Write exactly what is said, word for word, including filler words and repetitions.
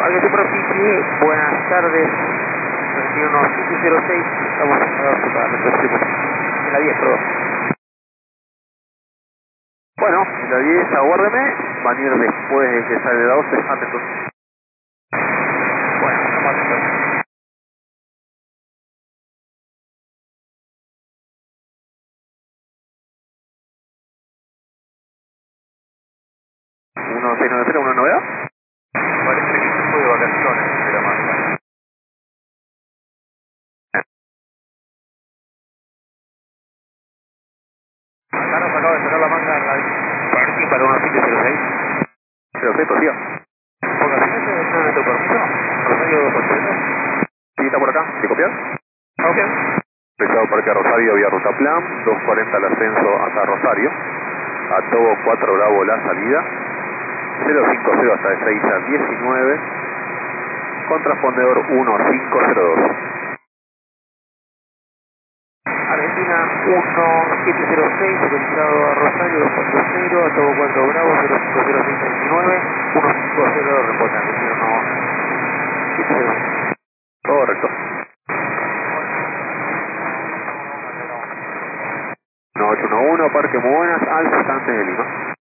Argentino Pichi, buenas tardes. Argentino uno siete cero seis, estamos en la retrocesión. En la diez, perdón. Bueno, en la diez, aguárdeme, van a ir después de que sale la doce, atentos. Bueno, estamos atentos. uno seis nueve cero, ¿una novedad? Parece que se fue de vacaciones de la manga. Acá nos acaba de sacar la manga radio. Parking para uno siete cero seis. cero seis, por día. Ponga siguiente, ¿no nuestro permiso? Rosario dos ochenta. Sí, está por acá, ¿qué copiar? Ok. Pesado Parque Rosario, vía Ruta Plan, dos cuarenta el ascenso hasta Rosario. A Tobo cuatro Bravo la salida. cero cinco cero hasta Ezeiza diecinueve. Con transpondedor uno cinco cero dos. Argentina uno siete cero seis, autorizado a Rosario dos cuatro cero, a Togo cuatro Bravo cero cinco cero seis veintinueve, uno cinco cero, responde Argentina uno siete cero seis. Correcto. uno ocho uno uno, Parque Muy Buenas, al Santante de Lima.